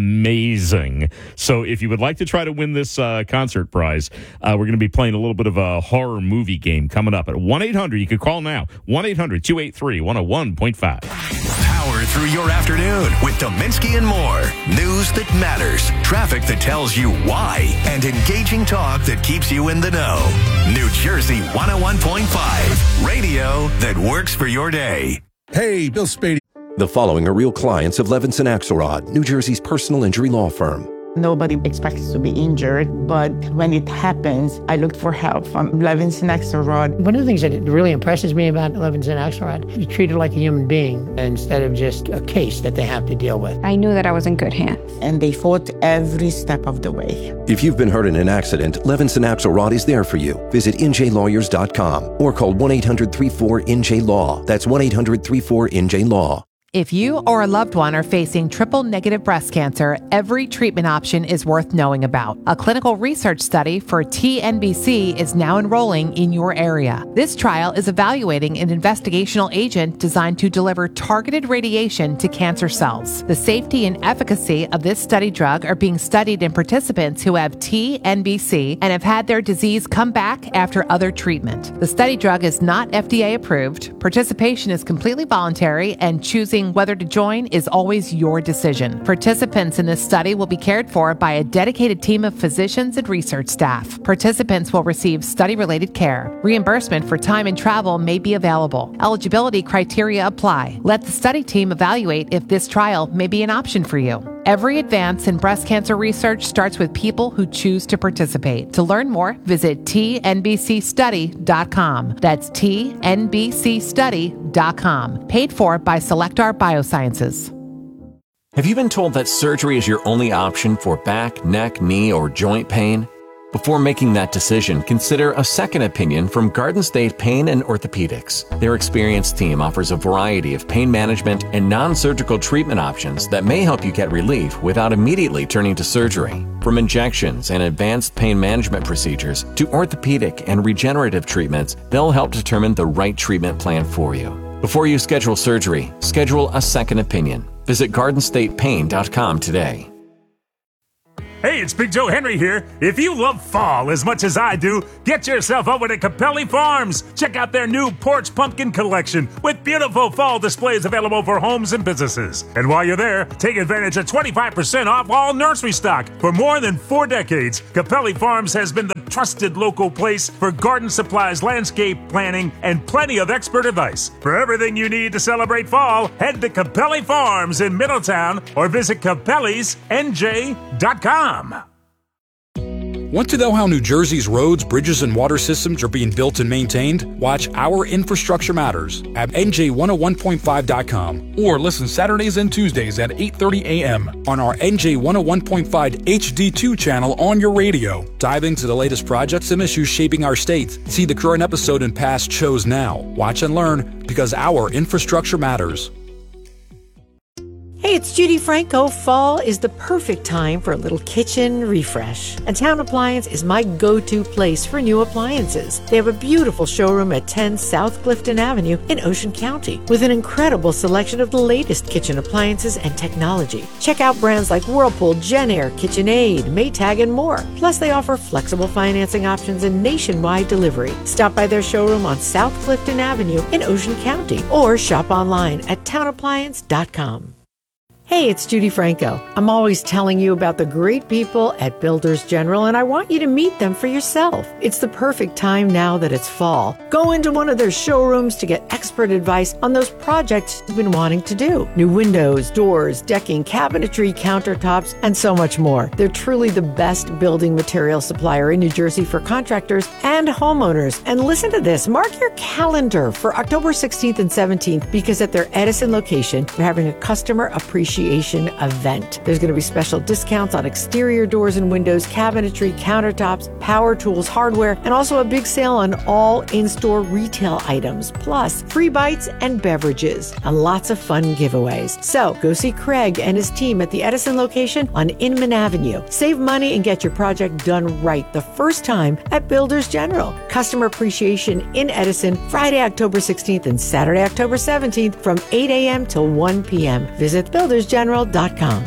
amazing. So if you would like to try to win this uh, concert prize, uh, we're going to be playing a little bit of a horror movie game coming up at one eight hundred. You can call now, one eight hundred two eight three one oh one point five. Power through your afternoon with Dominski and more. News that matters, traffic that tells you why, and engaging talk that keeps you in the know. New Jersey one oh one point five. Radio that works for your day. Hey, Bill Spady. The following are real clients of Levinson Axelrod, New Jersey's personal injury law firm. Nobody expects to be injured, but when it happens, I looked for help from Levinson Axelrod. One of the things that really impresses me about Levinson Axelrod is you treat it like a human being instead of just a case that they have to deal with. I knew that I was in good hands. And they fought every step of the way. If you've been hurt in an accident, Levinson Axelrod is there for you. Visit N J lawyers dot com or call one eight hundred three four N J law. That's one eight hundred three four N J law. If you or a loved one are facing triple-negative breast cancer, every treatment option is worth knowing about. A clinical research study for T N B C is now enrolling in your area. This trial is evaluating an investigational agent designed to deliver targeted radiation to cancer cells. The safety and efficacy of this study drug are being studied in participants who have T N B C and have had their disease come back after other treatment. The study drug is not F D A approved. Participation is completely voluntary, and choosing Choosing whether to join is always your decision. Participants in this study will be cared for by a dedicated team of physicians and research staff. Participants will receive study-related care. Reimbursement for time and travel may be available. Eligibility criteria apply. Let the study team evaluate if this trial may be an option for you. Every advance in breast cancer research starts with people who choose to participate. To learn more, visit T N B C study dot com. That's T N B C study dot com. Paid for by Selectar Biosciences. Have you been told that surgery is your only option for back, neck, knee, or joint pain? Before making that decision, consider a second opinion from Garden State Pain and Orthopedics. Their experienced team offers a variety of pain management and non-surgical treatment options that may help you get relief without immediately turning to surgery. From injections and advanced pain management procedures to orthopedic and regenerative treatments, they'll help determine the right treatment plan for you. Before you schedule surgery, schedule a second opinion. Visit garden state pain dot com today. Hey, it's Big Joe Henry here. If you love fall as much as I do, get yourself over to Capelli Farms. Check out their new porch pumpkin collection with beautiful fall displays available for homes and businesses. And while you're there, take advantage of twenty-five percent off all nursery stock. For more than four decades, Capelli Farms has been the trusted local place for garden supplies, landscape planning, and plenty of expert advice. For everything you need to celebrate fall, head to Capelli Farms in Middletown or visit capellis n j dot com. Want to know how New Jersey's roads, bridges, and water systems are being built and maintained? Watch Our Infrastructure Matters at N J one oh one point five dot com or listen Saturdays and Tuesdays at eight thirty a.m. on our N J one oh one point five H D two channel on your radio. Dive into the latest projects and issues shaping our state. See the current episode and past shows now. Watch and learn because our infrastructure matters. Hey, it's Judy Franco. Fall is the perfect time for a little kitchen refresh. And Town Appliance is my go-to place for new appliances. They have a beautiful showroom at ten South Clifton Avenue in Ocean County with an incredible selection of the latest kitchen appliances and technology. Check out brands like Whirlpool, JennAir, KitchenAid, Maytag, and more. Plus, they offer flexible financing options and nationwide delivery. Stop by their showroom on South Clifton Avenue in Ocean County or shop online at town appliance dot com. Hey, it's Judy Franco. I'm always telling you about the great people at Builders General, and I want you to meet them for yourself. It's the perfect time now that it's fall. Go into one of their showrooms to get expert advice on those projects you've been wanting to do. New windows, doors, decking, cabinetry, countertops, and so much more. They're truly the best building material supplier in New Jersey for contractors and homeowners. And listen to this. Mark your calendar for October sixteenth and seventeenth because at their Edison location, they're having a customer appreciation event. There's going to be special discounts on exterior doors and windows, cabinetry, countertops, power tools, hardware, and also a big sale on all in-store retail items, plus free bites and beverages, and lots of fun giveaways. So go see Craig and his team at the Edison location on Inman Avenue. Save money and get your project done right the first time at Builders General. Customer appreciation in Edison, Friday, October sixteenth and Saturday, October seventeenth from eight a.m. till one p.m. Visit builders general dot com.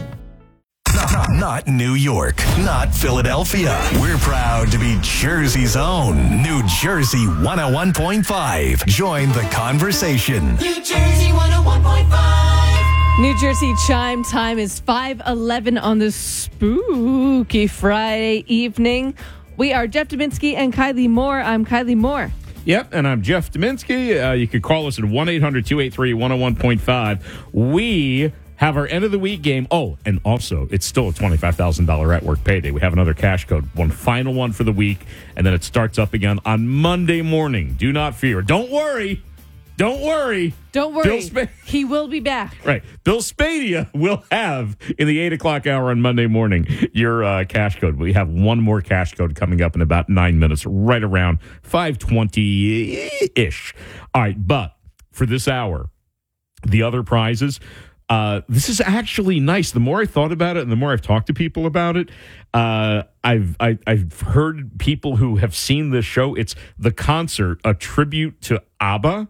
Not, not New York, not Philadelphia. We're proud to be Jersey's own New Jersey one oh one point five. Join the conversation. New Jersey one oh one point five. New Jersey chime time is five eleven on this spooky Friday evening. We are Jeff Dominski and Kylie Moore. I'm Kylie Moore. Yep, and I'm Jeff Dominski. Uh, you can call us at one eight hundred two eight three one oh one point five. We have our end of the week game. Oh, and also, it's still a twenty-five thousand dollars at work payday. We have another cash code, one final one for the week, and then it starts up again on Monday morning. Do not fear. Don't worry. Don't worry. Don't worry. Bill Sp- he will be back. Right. Bill Spadia will have, in the eight o'clock hour on Monday morning, your uh, cash code. We have one more cash code coming up in about nine minutes, right around five twenty-ish. All right, but for this hour, the other prizes, uh, this is actually nice. The more I thought about it and the more I've talked to people about it, uh, I've I, I've heard people who have seen this show. It's The Concert, a tribute to ABBA.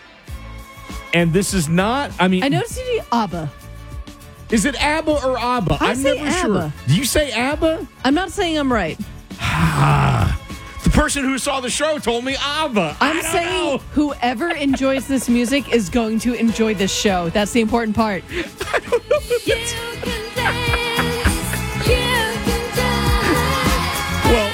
And this is not, I mean... I noticed you do ABBA. Is it ABBA or ABBA? I I'm say never ABBA. sure. Do you say ABBA? I'm not saying I'm right. The person person who saw the show told me ABBA. I'm I don't saying know. whoever enjoys this music is going to enjoy this show. That's the important part. Well,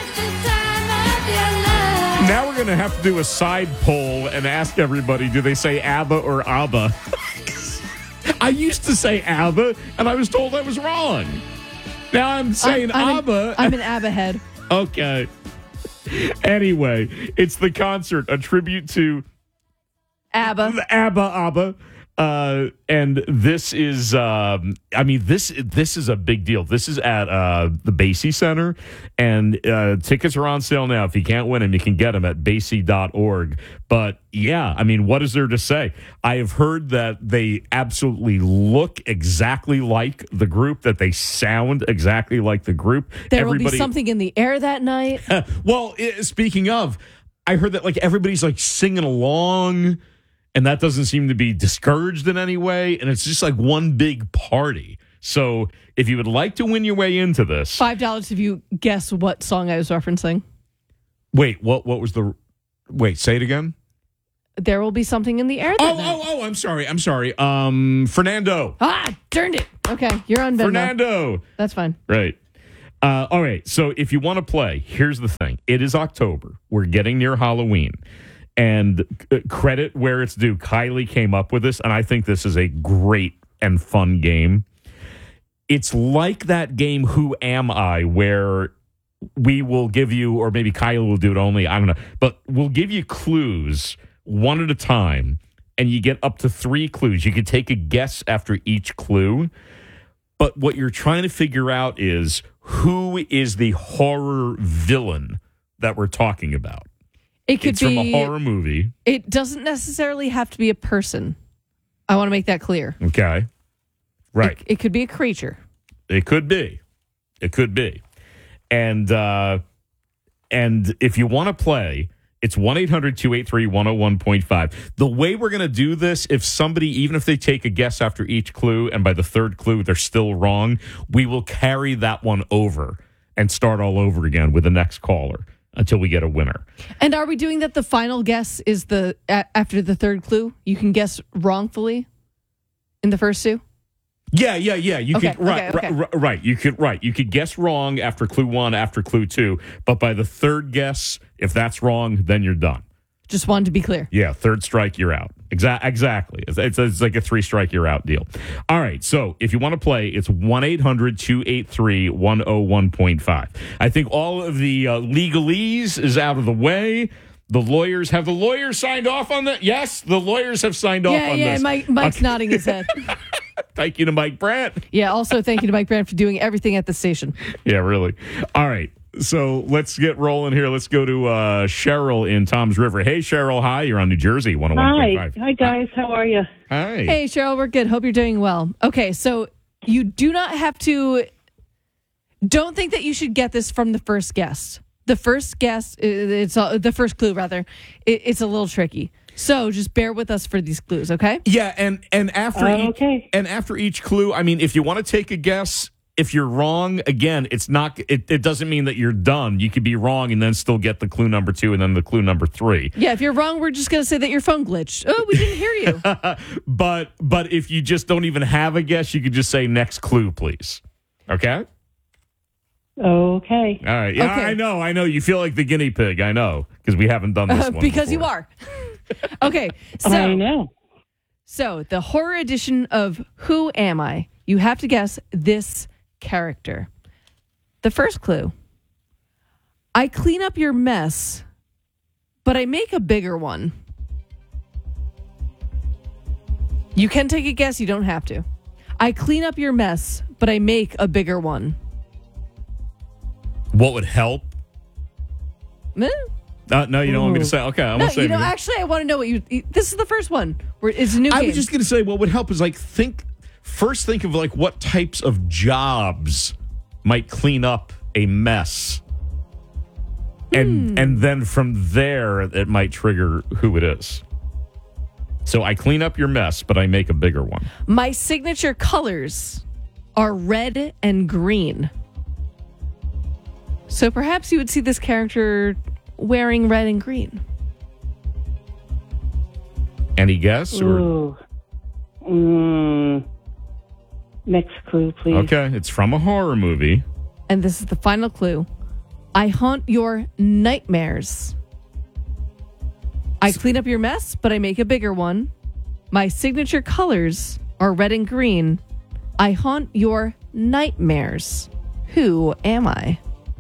now we're going to have to do a side poll and ask everybody, do they say ABBA or ABBA? I used to say ABBA, and I was told I was wrong. Now I'm saying I'm, I'm ABBA. An, I'm an ABBA head. Okay. Anyway, it's the concert, a tribute to ABBA. ABBA, ABBA. Uh, and this is, um, I mean, this this is a big deal. This is at uh, the Basie Center, and uh, tickets are on sale now. If you can't win them, you can get them at basie dot org. But yeah, I mean, what is there to say? I have heard that they absolutely look exactly like the group, that they sound exactly like the group. There Everybody- will be something in the air that night. well, i- speaking of, I heard that like everybody's like singing along. And that doesn't seem to be discouraged in any way. And it's just like one big party. So if you would like to win your way into this. five dollars if you guess what song I was referencing. Wait, what What was the. Wait, say it again. There will be something in the air that Oh, night. oh, oh, I'm sorry. I'm sorry. Um, Fernando. Ah, turned it. Okay, you're on Venmo. Fernando. That's fine. Right. Uh, all right. So if you want to play, here's the thing. It is October. We're getting near Halloween. And uh, credit where it's due. Kylie came up with this, and I think this is a great and fun game. It's like that game, Who Am I?, where we will give you, or maybe Kylie will do it only, I don't know, but we'll give you clues one at a time, and you get up to three clues. You can take a guess after each clue, but what you're trying to figure out is who is the horror villain that we're talking about. It could it's be from a horror movie. It doesn't necessarily have to be a person. I want to make that clear. Okay. Right. It, it could be a creature. It could be. It could be. And uh, and if you want to play, it's one eight hundred two eight three one oh one point five. The way we're going to do this, if somebody, even if they take a guess after each clue, and by the third clue they're still wrong, we will carry that one over and start all over again with the next caller until we get a winner. And are we doing that the final guess is the a, after the third clue? You can guess wrongfully in the first two? Yeah, yeah, yeah. You Okay, could right, okay, okay. right, right. You could right. You could guess wrong after clue one, after clue two, but by the third guess, if that's wrong, then you're done. Just wanted to be clear. Yeah, third strike, you're out. Exa- exactly. It's, it's, it's like a three strike, you're out deal. All right. So if you want to play, it's one eight hundred two eight three one oh one point five. I think all of the uh, legalese is out of the way. The lawyers, have the lawyers signed off on that? Yes, the lawyers have signed off Yeah, on yeah. this. Mike, Mike's Okay. nodding his head. Thank you to Mike Brandt. Yeah, also thank you to Mike Brandt for doing everything at the station. Yeah, really. All right. So let's get rolling here. Let's go to uh, Cheryl in Tom's River. Hey, Cheryl. Hi. You're on New Jersey one oh one point Hi. five. Hi, guys. How are you? Hi. Hey, Cheryl, we're good. Hope you're doing well. Okay, so you do not have to. Don't think that you should get this from the first guess. The first guess, it's uh, the first clue rather. It, it's a little tricky. So just bear with us for these clues, okay? Yeah, and and after Uh, each, okay. and after each clue, I mean, if you want to take a guess, if you're wrong, again, it's not. It, it doesn't mean that you're done. You could be wrong and then still get the clue number two and then the clue number three. Yeah, if you're wrong, we're just going to say that your phone glitched. Oh, we didn't hear you. But but if you just don't even have a guess, you could just say next clue, please. Okay. Okay. All right. Yeah, Okay. I know. I know. You feel like the guinea pig. I know because we haven't done this Uh, one because before. you are. Okay, so I know. So the horror edition of Who Am I? You have to guess this character. The first clue. I clean up your mess, but I make a bigger one. You can take a guess, you don't have to. I clean up your mess, but I make a bigger one. What would help? Eh? Uh, no, you don't want me to say. Okay, I'm No, gonna say. you know, it. actually, I want to know what you. This is the first one. Where it's a new I game. was just going to say what would help is like think first think of like what types of jobs might clean up a mess. And Hmm. and then from there it might trigger who it is. So I clean up your mess, but I make a bigger one. My signature colors are red and green. So perhaps you would see this character wearing red and green? Any guess? Or? Ooh. Mm. Next clue, please. Okay, it's from a horror movie. And this is the final clue. I haunt your nightmares. I clean up your mess, but I make a bigger one. My signature colors are red and green. I haunt your nightmares. Who am I?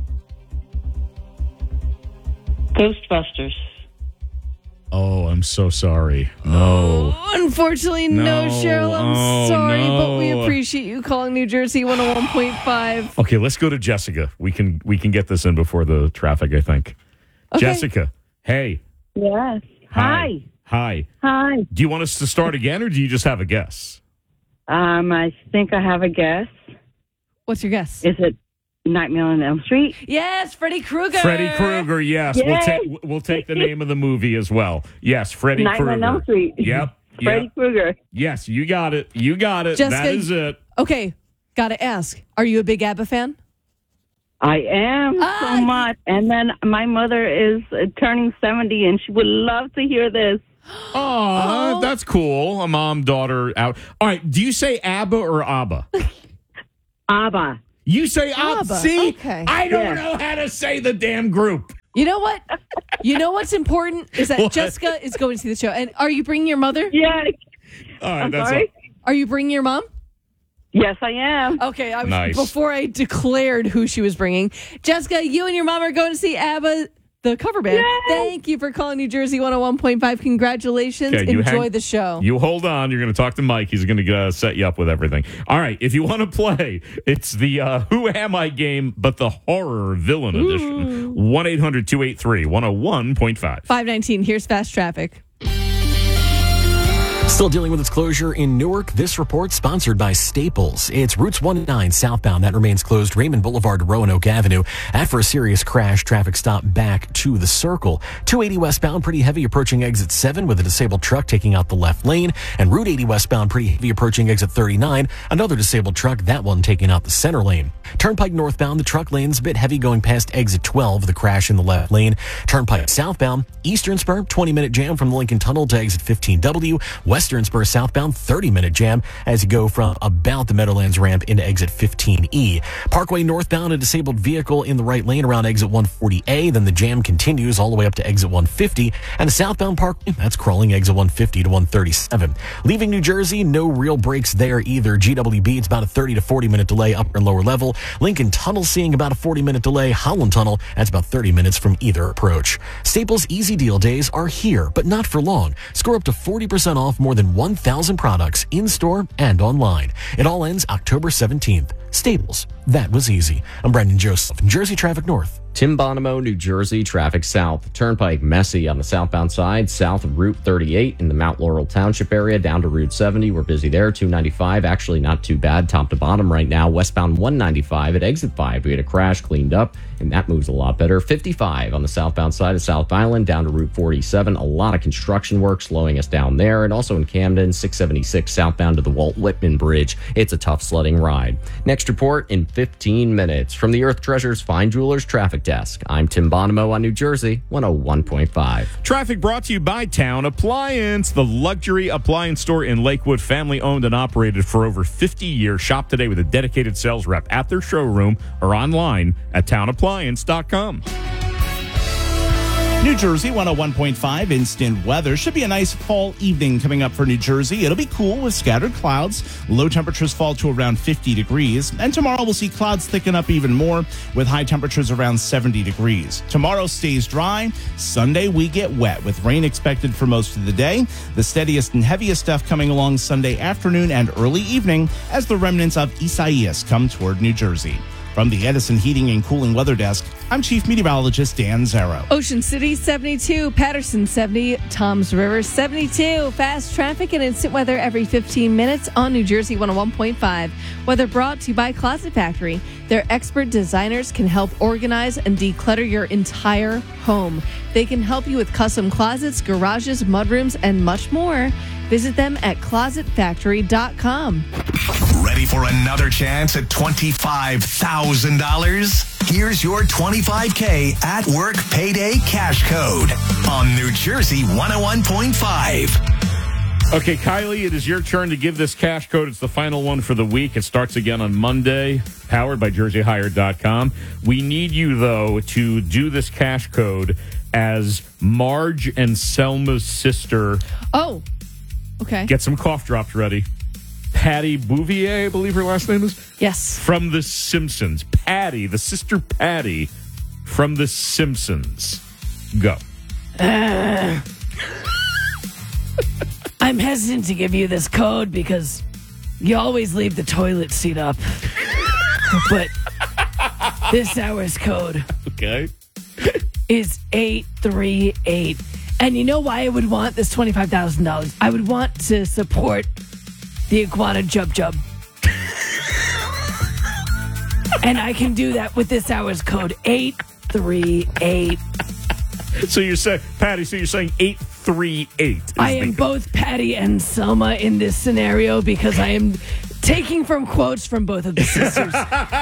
Ghostbusters. Oh, I'm so sorry. No. Oh, unfortunately, no, No. Cheryl. I'm Oh, sorry, no. but we appreciate you calling New Jersey one oh one point five. Okay, let's go to Jessica. We can we can get this in before the traffic, I think. Okay. Jessica, hey. Yes. Hi. Hi. Hi. Do you want us to start again, or do you just have a guess? Um, I think I have a guess. What's your guess? Is it Nightmare on Elm Street? Yes, Freddy Krueger. Freddy Krueger, yes. We'll Yay. take we'll take the name of the movie as well. Yes, Freddy Nightmare Krueger. on Elm Street. Yep. Freddy yep. Krueger. Yes, you got it. You got it. Jessica, that is it. Okay, gotta ask. Are you a big ABBA fan? I am Ah, so much. And then my mother is uh, turning seventy, and she would love to hear this. Aw, that's cool. A mom daughter out. All right. Do you say ABBA or ABBA? ABBA. You say ABBA. ABBA, See, okay. I don't Yeah. know how to say the damn group. You know what? You know what's important is that What? Jessica is going to see the show. And are you bringing your mother? Yeah. All right. I'm that's sorry? Are you bringing your mom? Yes, I am. Okay, I was, Nice. before I declared who she was bringing. Jessica, you and your mom are going to see ABBA, the cover band. Yay! Thank you for calling New Jersey one oh one point five. Congratulations. Okay, you Enjoy hang- the show. You hold on. You're going to talk to Mike. He's going to uh, set you up with everything. All right. If you want to play, it's the uh, Who Am I game, but the horror villain edition. one eight hundred two eight three one oh one point five. five nineteen, here's fast traffic. Still dealing with its closure in Newark. This report sponsored by Staples. It's Routes one and nine southbound. That remains closed. Raymond Boulevard to Roanoke Avenue. After a serious crash, traffic stop back to the circle. two eighty westbound, pretty heavy approaching exit seven with a disabled truck taking out the left lane. And Route eighty westbound, pretty heavy approaching exit thirty-nine. Another disabled truck, that one taking out the center lane. Turnpike northbound, the truck lane's a bit heavy going past exit twelve, the crash in the left lane. Turnpike southbound, Eastern Spur, twenty minute jam from the Lincoln Tunnel to exit fifteen W. Western Spur southbound, thirty minute jam as you go from about the Meadowlands ramp into exit fifteen E. Parkway northbound, a disabled vehicle in the right lane around exit one forty A. Then the jam continues all the way up to exit one fifty. And the southbound Parkway, that's crawling exit one fifty to one thirty-seven. Leaving New Jersey, no real breaks there either. G W B, it's about a thirty to forty minute delay upper and lower level. Lincoln Tunnel seeing about a forty minute delay. Holland Tunnel, that's about thirty minutes from either approach. Staples Easy Deal days are here, but not for long. Score up to forty percent off more than one thousand products in-store and online. It all ends October seventeenth. Staples, that was easy. I'm Brendan Joseph, Jersey Traffic North. Tim Bonomo, New Jersey, traffic south. Turnpike messy on the southbound side, south of Route thirty-eight in the Mount Laurel Township area, down to Route seventy. We're busy there. two ninety-five, actually not too bad, top to bottom right now. Westbound one ninety-five at exit five. We had a crash, cleaned up, and that moves a lot better. fifty-five on the southbound side of South Island, down to Route forty-seven. A lot of construction work slowing us down there. And also in Camden, six seventy-six southbound to the Walt Whitman Bridge. It's a tough sledding ride. Next report in fifteen minutes from the Earth Treasures Fine Jewelers Traffic Desk. I'm Tim Bonomo on New Jersey, one oh one point five. Traffic brought to you by Town Appliance, the luxury appliance store in Lakewood, family owned and operated for over fifty years. Shop today with a dedicated sales rep at their showroom or online at town appliance dot com. New Jersey, one oh one point five instant weather. Should be a nice fall evening coming up for New Jersey. It'll be cool with scattered clouds. Low temperatures fall to around fifty degrees. And tomorrow we'll see clouds thicken up even more with high temperatures around seventy degrees. Tomorrow stays dry. Sunday we get wet with rain expected for most of the day. The steadiest and heaviest stuff coming along Sunday afternoon and early evening as the remnants of Isaias come toward New Jersey. From the Edison Heating and Cooling Weather Desk, I'm Chief Meteorologist Dan Zarrow. Ocean City, seventy-two. Patterson, seventy. Toms River, seventy-two. Fast traffic and instant weather every fifteen minutes on New Jersey one oh one point five. Weather brought to you by Closet Factory. Their expert designers can help organize and declutter your entire home. They can help you with custom closets, garages, mudrooms, and much more. Visit them at closet factory dot com. Ready for another chance at twenty-five thousand dollars? Here's your twenty-five K at work payday cash code on New Jersey one oh one point five. Okay, Kylie, it is your turn to give this cash code. It's the final one for the week. It starts again on Monday, powered by Jersey Hire dot com. We need you, though, to do this cash code as Marge and Selma's sister. Oh, okay. Get some cough drops ready. Patty Bouvier, I believe her last name is? Yes. From The Simpsons. Patty, the sister Patty from The Simpsons. Go. Uh, I'm hesitant to give you this code because you always leave the toilet seat up. But this hour's code Okay. is eight three eight. And you know why I would want this twenty-five thousand dollars? I would want to support the Iguana Jub Jub. And I can do that with this hour's code, eight three eight. So you're saying, Patty, so you're saying eight three eight. I am both Patty and Selma in this scenario because I am taking from quotes from both of the sisters.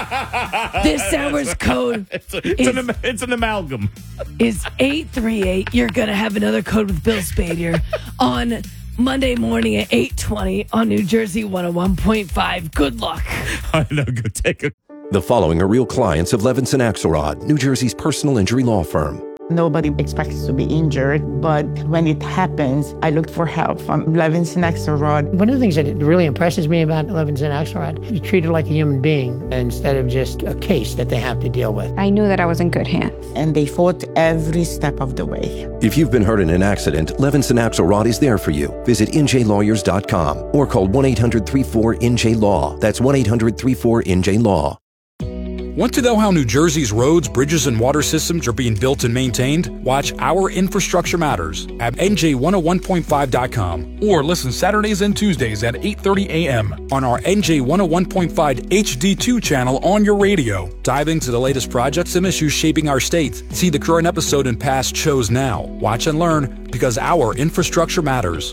This hour's code it's, a, it's, is, an, it's an amalgam. is eight three eight. You're going to have another code with Bill Spade here on Monday morning at eight twenty on New Jersey one oh one point five. Good luck. I know. Go take a... The following are real clients of Levinson Axelrod, New Jersey's personal injury law firm. Nobody expects to be injured, but when it happens, I looked for help from Levinson Axelrod. One of the things that really impresses me about Levinson Axelrod is treated like a human being instead of just a case that they have to deal with. I knew that I was in good hands. And they fought every step of the way. If you've been hurt in an accident, Levinson Axelrod is there for you. Visit N J lawyers dot com or call one eight hundred three four N J law. That's one eight hundred three four N J law. Want to know how New Jersey's roads, bridges, and water systems are being built and maintained? Watch Our Infrastructure Matters at N J one oh one point five dot com or listen Saturdays and Tuesdays at eight thirty a.m. on our N J one oh one point five H D two channel on your radio. Dive into the latest projects and issues shaping our state. See the current episode and past shows now. Watch and learn because our infrastructure matters.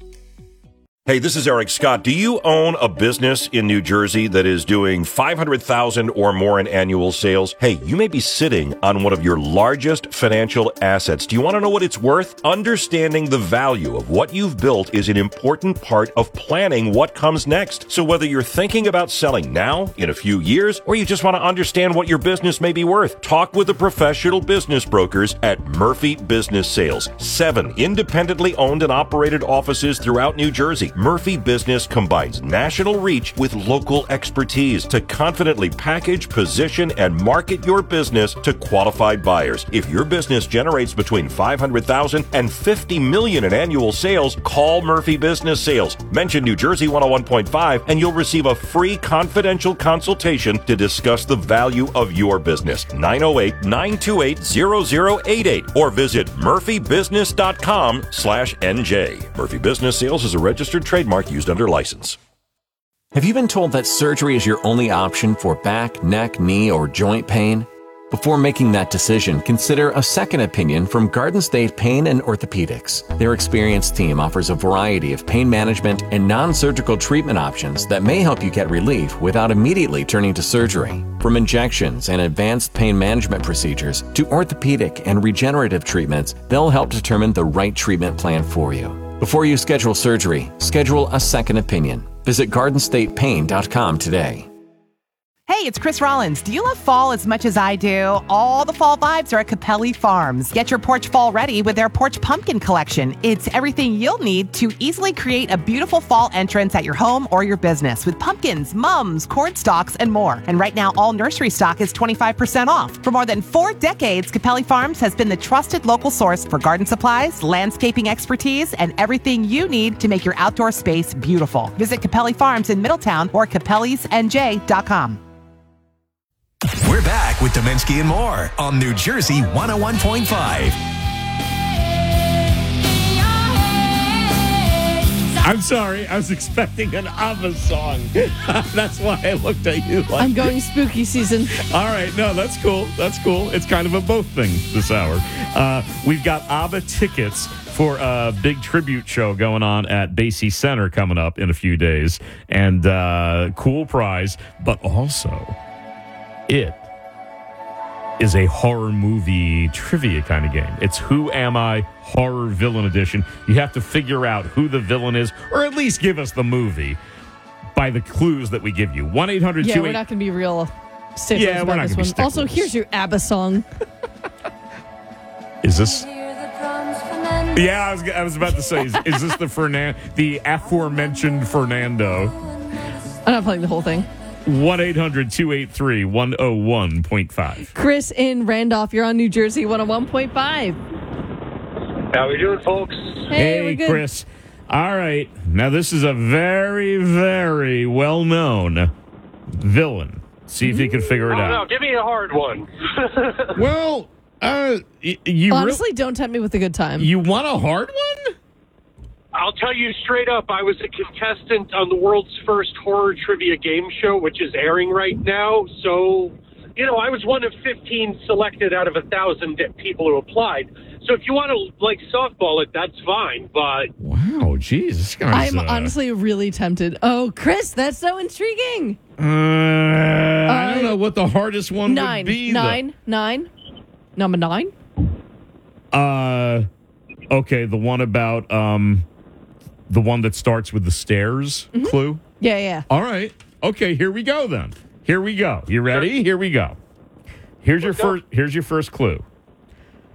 Hey, this is Eric Scott. Do you own a business in New Jersey that is doing five hundred thousand dollars or more in annual sales? Hey, you may be sitting on one of your largest financial assets. Do you want to know what it's worth? Understanding the value of what you've built is an important part of planning what comes next. So whether you're thinking about selling now, in a few years, or you just want to understand what your business may be worth, talk with the professional business brokers at Murphy Business Sales. Seven independently owned and operated offices throughout New Jersey. Murphy Business combines national reach with local expertise to confidently package, position, and market your business to qualified buyers. If your business generates between five hundred thousand dollars and fifty million dollars in annual sales, call Murphy Business Sales. Mention New Jersey one oh one point five and you'll receive a free confidential consultation to discuss the value of your business. nine oh eight, nine two eight, zero zero eight eight or visit murphy business dot com slash N J. Murphy Business Sales is a registered trademark used under license. Have you been told that surgery is your only option for back, neck, knee, or joint pain? Before making that decision, consider a second opinion from Garden State Pain and Orthopedics. Their experienced team offers a variety of pain management and non-surgical treatment options that may help you get relief without immediately turning to surgery. From injections and advanced pain management procedures to orthopedic and regenerative treatments, they'll help determine the right treatment plan for you. Before you schedule surgery, schedule a second opinion. Visit garden state pain dot com today. Hey, it's Chris Rollins. Do you love fall as much as I do? All the fall vibes are at Capelli Farms. Get your porch fall ready with their Porch Pumpkin Collection. It's everything you'll need to easily create a beautiful fall entrance at your home or your business with pumpkins, mums, cord stalks, and more. And right now, all nursery stock is twenty-five percent off. For more than four decades, Capelli Farms has been the trusted local source for garden supplies, landscaping expertise, and everything you need to make your outdoor space beautiful. Visit Capelli Farms in Middletown or capellis n j dot com. We're back with Dominski and more on New Jersey one oh one point five. I'm sorry. I was expecting an ABBA song. That's why I looked at you like I'm going spooky season. All right. No, that's cool. That's cool. It's kind of a both thing this hour. Uh, we've got ABBA tickets for a big tribute show going on at Basie Center coming up in a few days. And uh, cool prize, but also it is a horror movie trivia kind of game. It's Who Am I? Horror Villain Edition. You have to figure out who the villain is, or at least give us the movie by the clues that we give you. one eight hundred Yeah, two we're eight not going to be real sticklers Yeah, we're about not this gonna be one. Also, sticklers. here's your ABBA song. Is this? Yeah, I was, I was about to say, is, is this the Fernan- the aforementioned Fernando? I'm not playing the whole thing. one eight hundred two eight three one oh one point five. Chris in Randolph, you're on New Jersey one oh one point five. How we doing, folks? Hey, we're Hey, good. Chris. All right. Now, this is a very, very well-known villain. See if you can figure it Oh, out. no, give me a hard one. Well, uh, y- you re- Honestly, don't tempt me with a good time. you want a hard one? I'll tell you straight up, I was a contestant on the world's first horror trivia game show, which is airing right now. So, you know, I was one of fifteen selected out of a thousand people who applied. So if you want to, like, softball it, that's fine. But Wow, geez, this guy's... I'm uh, honestly really tempted. Oh, Chris, that's so intriguing. Uh, I don't know what the hardest one Nine, would be. nine, nine, number nine. though. Uh, okay, the one about um, the one that starts with the stairs Mm-hmm. clue. Yeah, yeah. All right. Okay, here we go then. Here we go. You ready? Here we go. Here's your first. Here's your first clue.